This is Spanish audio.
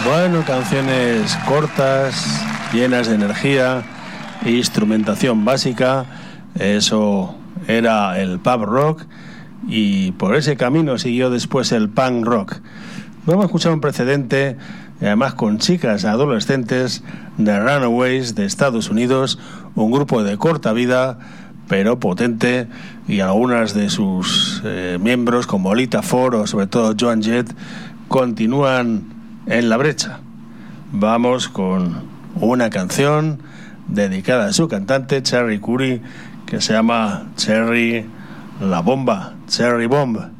Bueno, canciones cortas, llenas de energía e instrumentación básica. Eso era el pub rock y por ese camino siguió después el punk rock. Vamos a escuchar un precedente, además con chicas adolescentes, de Runaways de Estados Unidos, un grupo de corta vida pero potente, y algunas de sus miembros como Lita Ford o sobre todo Joan Jett continúan en la brecha. Vamos con una canción dedicada a su cantante Cherry Curry que se llama Cherry la Bomba, Cherry Bomb.